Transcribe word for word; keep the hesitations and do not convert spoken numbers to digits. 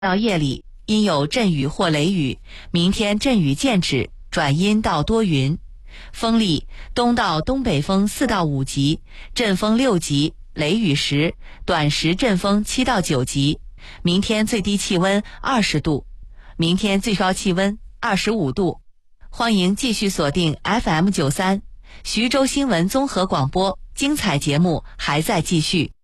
到夜里阴有阵雨或雷雨，明天阵雨渐止，转阴到多云。风力东到东北风四到五级，阵风六级，雷雨十，短时阵风七到九级。明天最低气温二十度，明天最高气温二十五度。欢迎继续锁定 F M 九三 徐州新闻综合广播，精彩节目还在继续。